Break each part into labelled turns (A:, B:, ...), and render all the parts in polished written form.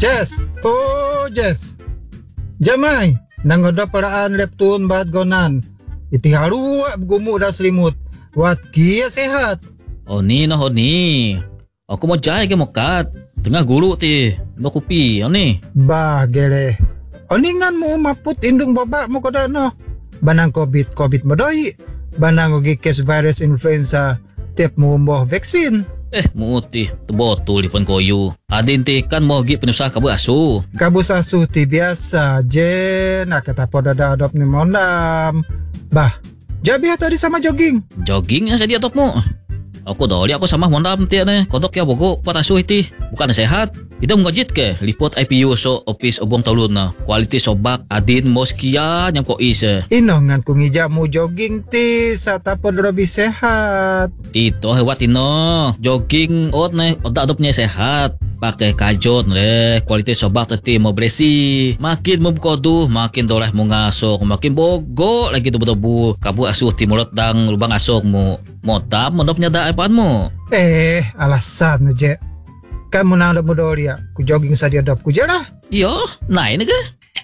A: Jess. Oh, Jess. Jamai. Nangoda paraan leptun bahat gonan. Iti haruak gumu dah selimut. Wat kia sehat.
B: Oh ni. Aku mau jai ke mokat. Tengah guru ti. No kopi. Ni.
A: Bah gere. Oningan mo maput indung babak mo koda no. Banang COVID modoi. Banang ugi case virus influenza. Tiap mo umboh vaksin.
B: Muti. Terbotul di pon koyu. Adin ti kan mau gi penusah kabu asu.
A: Kabus asu ti biasa je. Nak kata poda dah adop ni mondam. Bah. Jabi tadi sama jogging.
B: Jogging yang saya top mo. Aku doli aku sama mondam ti ne. Kodok ya bogo pot asu iti. Bukan sehat. Itu mengajit ke lipot IPU so office obong talun na. Kualiti sobak adin moskia yang ko isa.
A: Inongan kung ija mo jogging ti sa tapod robi sehat.
B: Ito hewat ino. Jogging ot na oda adop niya sehat. Pakai kajot le kualiti sobak tati mo beresi. Makin mo kodu, makin doleh mo ngasok, makin bogo lagi tubuh-tubuh. Kabu asuh timurot dang lubang asok mo. Motab modop nya da apaan mo.
A: Alasan aja. Kamu nang adop mo doria. Ku jogging sa di adop ku je lah.
B: Yo, naik ni ke?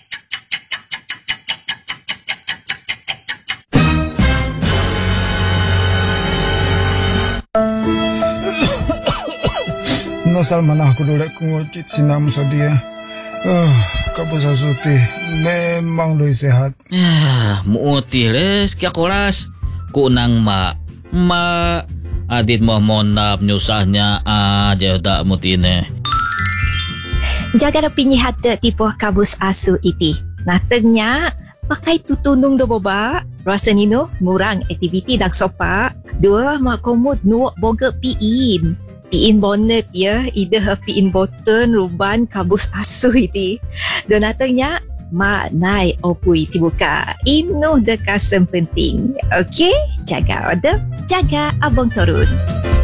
A: Nosal mana aku dolek ku ngurcit sinam so dia. Kabus asuti memang doi sehat.
B: Muti les kya koras. Ku nang ma adit mo monap nyusahnya aja dak mutine.
C: Jaga rapi hata tipu kabus asu iti. Natengnya pakai tutunung do boba. Rasa nino ngurang aktiviti dak sopa. Dua mak komod nuak boga piin. Piin bonnet ya, ida piin boten ruban kabus asu iti. Dan natengnya mak nai opui tibuka. Inu dekasem penting. Okey, jaga odep, jaga abang turun.